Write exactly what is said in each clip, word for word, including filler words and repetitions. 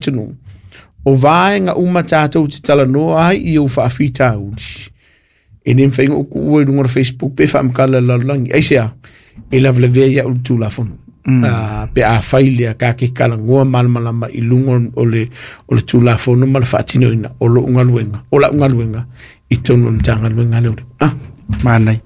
tunu. O vaenga uma tātou te tala noa ai i au whaafita uli. E nem whainga o kuua i runga Facebook pe whaamkala lalangi. Aisea, e la vle vea ulu tūlafonu. Mm. Uh, pe a whailea ka ke kala ngoa malamalama i lunga o le, o le tūlafonu ma le whaatino ina o lo ungaluenga. O la ungaluenga i tonu le tanga luenga leure. Ah. Manai.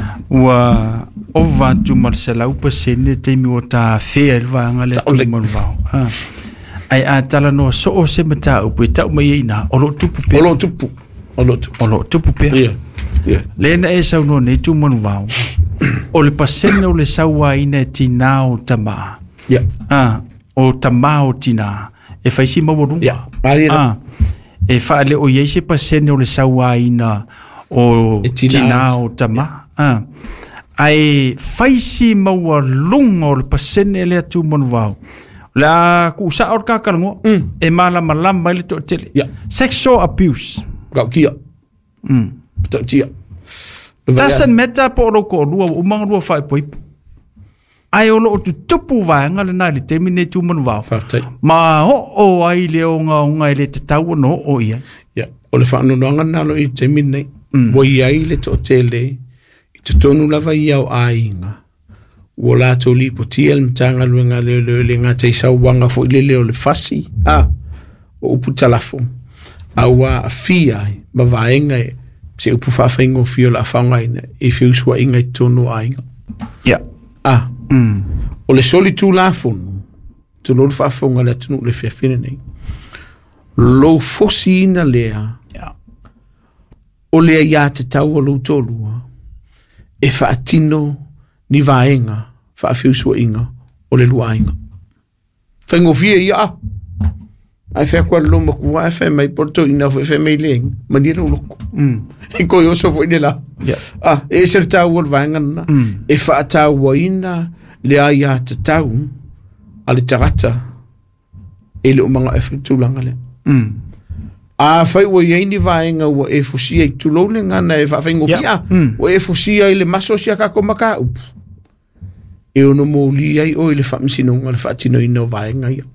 Ua o vatu marsala upa sene teimi o ta fea ilva ngale tu manvao. Ah. Ai a tala no so o se mata upa ta mai ina o lo tupu pe. O lo tupu. O lo tupu. O lo tupu pe. Yeah. Yeah. Lena e sau no ne tu manvao. O le pasene o le saua ina tina o tama. Yeah. Ah, o tama o tina. E faisi mawarunga. Yeah. Ah. E faale o yeise pasene o le saua ina o e tina, tina o tama. Yeah. Ah. Ai faisi mawarunga o le pasene le atu manvao. La ku sa or kakalango mm. e mala malamba le to tele. Yeah. Sexual abuse. Gau kia. Mm. Ta tia. Tasan meta po ro ko lua o mang lua fai poi. Ai o lo tu tupu va ngale na le termine tu mon va. Ma ho o ai le o nga nga le te tau no o ia. Ya, o le fa no nga na lo i termine. Wo ia le to tele. I te tonu lava ia o ainga. Wo la to li po tiel mtanga lu nga le le le nga te sa wanga fo le le o le fasi. Ah. O putalafo. Awa fia ba vaenga e se upu whawhaingo fio la whangaina e whiu sua inga i tono ainga. Yeah. Ah. Mm. O le soli tū la whonu, tu lor whawhaunga le tunu le whiawhine nei. Lo fosi ina lea. Yeah. O lea ia te tau o lo tolua. E whaatino ni vaenga, whawhiu sua inga o le lua ainga. Whaingo fia ia ah. Ai whea kua loma kua, ai whea mai porto ina, ai whea mai leeng, manira uloko. Mm. E koi oso fo ine la. Yeah. Ah, e ser tau o vangana, mm. e wha tau wa ina, le ai a te tau, a le tarata, e le umanga e whutulanga le. Mm. A whai wa iaini vaenga wa e fusia i tulone ngana e wha whaingo fia, mm. wa e fusia i le maso sia kako maka upu. E ono mo li ai o i le whamsinonga le whaatino ina o vaenga ia.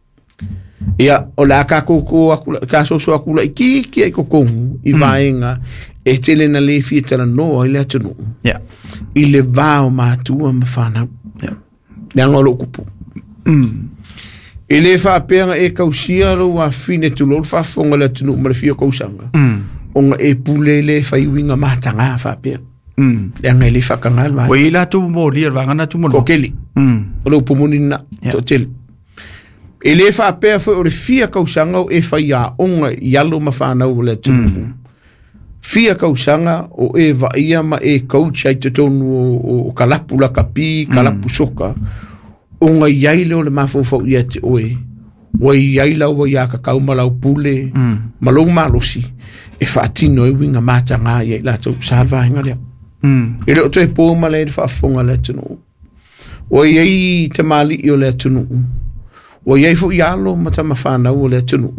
Ia, o la ka koko akula, ka soso akula i ki ki ai kokongu i vaenga e tele na le fia tala noa i le atunu. Yeah. I le vao mātua ma whanau. Yeah. Nanga o lo kupu. Mm. I le whapenga e kausia lo wa fine tu lo whafonga le atunu ma le fia kausanga. Mm. O nga e pule le whaiwinga mātanga whapenga. Mm. Nanga i le whakangal mai. O i la tu mo lia vangana tu mo. O keli. Mm. O lo pumuni na to tele. E le whapea wha o le fia kausanga o e whaia onga i alo ma whanau le tunu. Mm. Fia kausanga o e vaia ma e coach ai te tonu o, o kalapu la kapi, kalapu mm. soka. O nga iaile o le mawhawhau ia te oe. O i iaila o ia kakau malau pule, mm. malau malosi. E whaatino e winga mata ngā ia i lato salva hinga lea. Mm. E leo to e pō ma le whaafonga le tunu. O iei te mali i o le tunu. O iei fu ialo mata mawhanau o le tunu.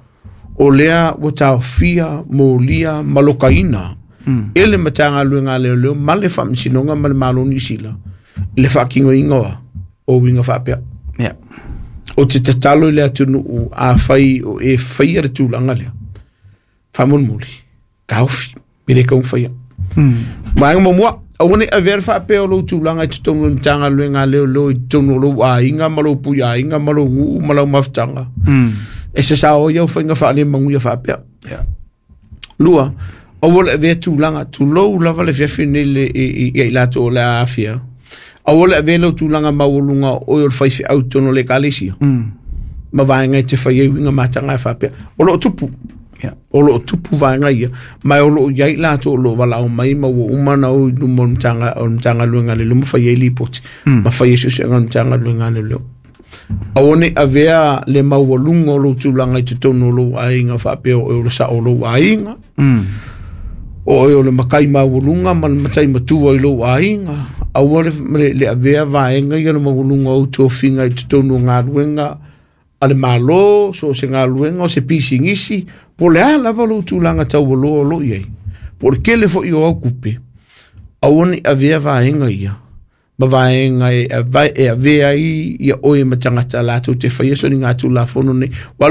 O lea o tau fia, mo lia, malokaina. Mm. Ele matanga luenga leo leo, male whamsinonga, male malo ni sila. Le whakingo ingoa, o winga whapea. Yeah. O te tatalo lea tunu, a whai, o e whai ara tūlanga lea. Whamon muli, kauwhi, mire kaung whaia. Mm. Maenga mamua, awane a vera whapea o lo tūlanga i te tono matanga luenga leo leo, i tono lo a inga, malo pui a inga, malo ngu, malo maftanga. Mm. E se sa o iau whainga whaale mangu ia whapea. Yeah. Lua, o wala e vea tūlanga, tūlou lava le whiawhine le i lato o le awhia. O wala e vea lau tūlanga maulunga o ior whaifi au tono le kālesia. Mm. Ma vaenga i te whai winga matanga e whapea. O lo tupu. Yeah. O lo tupu vaenga ia. Mai o lo iai lato o lo wala o mai ma o umana o i lumo mtanga o mtanga luenga le lumo whai e li poti. Mm. Ma whai e susenga mtanga luenga le leo. Aone a vea le maualunga o lo tūlanga i te tono lo ainga whapea o euro sa o lo ainga. Mm. O e o le makai maualunga ma le matai matua i lo ainga. Aone le, le a vea vaenga i le maualunga o tōwhinga i te tono ngā ruenga. Ale malo, so se ngā ruenga o se pisi ngisi. Po le a lava lo tūlanga tau o lo o lo iei. Po le kele fo i o au kupe. Aone a vea vaenga ia. Ma vaenga e a vea i i a oe matangata lato te whaia so ni ngā tū la fono nei.